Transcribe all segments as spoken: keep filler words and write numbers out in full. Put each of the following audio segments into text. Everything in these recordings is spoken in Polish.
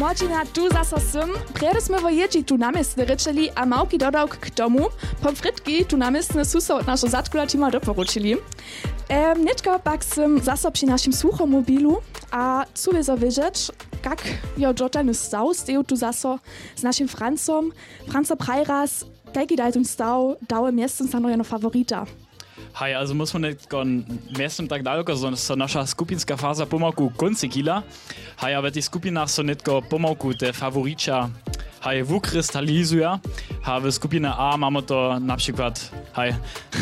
Młodzina, tu zasa sym. Prede sme vojedži tu namestne rečeli a małki dodał k domu. Pomfritki tu namestne suso od naszego zatkula tima doporučili. Um, Netko pak sym zasa przy naszym słuchomobilu a cuvezo wiedzieć, jak jo dżotany stał, steju tu zasa z naszym Francom. Franca Prajras, jaki daj tu stał, dały miestem za nojeno favorita. Hej, also muss man nicht gehen messen tak daleko, sondern so nasza skupinska faza pomałku kończy kila. Hej, aber die skupinach so nicht go pomałku te favoricia hej wykrystalizuje. Hej, w skupinę A mamy to na przykład hej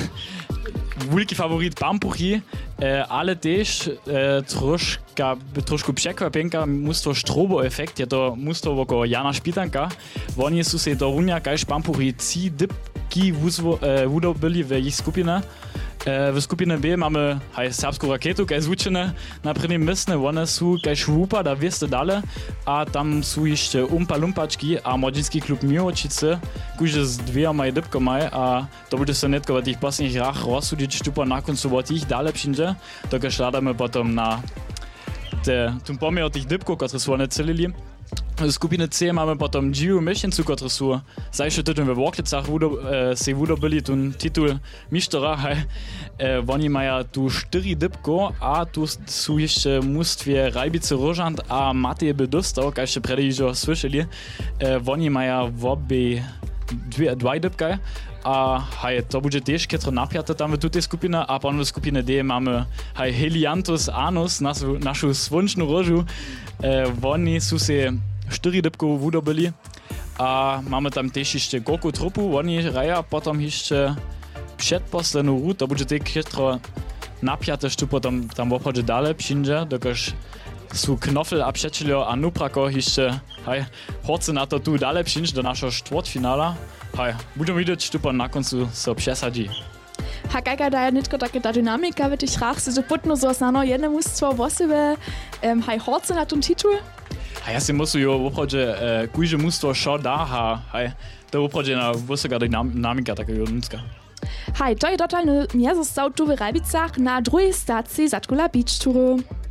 wielki favorit Bambuchi, e, ale też e, troszkę, troszkę przekwapenka mnóstwo strobo-efekt, je to mnóstwo wokół Jana Szpitanka. Oni są się do runia, kajż Bambuchi ci dybki wudobili w ich skupinę. E, w skupinie B mamy hej, serbską raketu, kaj zvučene na prvním místne, one sú kaj švupa, da wieste dale, a tam sú ešte umpa lumpačky a młodzieński klub Miłočice, kuže s dvěma dybkami a to bude sa netko v tých posledných hrách rozsúdiť, štupa na koncu od tých dale přinže, tak šľadáme potom na tym pomiar tých dybkov, ktoré sú one celili. W skupine C mamy potem Gio Mieszyncu, które są zajście tytuł we Włoklicach e, se wudobili ten tytuł mistrzera. E, oni mają tu cztery dybko, a tu są jeszcze mnóstwie Rajbice Rożant a Matej by dostał, jak jeszcze przed już słyszeli. E, oni mają w obie dwie, dwie dybka. A hej, to będzie też kietro napiate tam w tej skupinie, a potem w skupinie D mamy hej Helianthus anus, naszą, naszą słoneczną rożu. E, oni są się cztery dybków wudobili, a mamy tam też jeszcze gorku trupu, oni raja, potem jeszcze przedposledną rut, to będzie też kietro napiate, że potem tam w obchodzie dalej przyjdzie, dokaż są knofel a przecielio a nuprako jeszcze hej, chce na to tu dalej przyjść do naszego czwartfinala. Hej, budeme vidieť, čo na koncu sa přesadí. A jaka daje nitko také ta dynamika v tých hrách, že putno zo znano jedno mužstvo vo sebe, um, hej, chce na ten titul? A ja si musím jo v obchode, uh, kujže mužstvo šo dá, a hej, to v obchode na vysoká dynamika takého ľudská. Hej, to je totalny miezo stav tu v Rajbicach na druhej stácii Zatkula Beach Touru.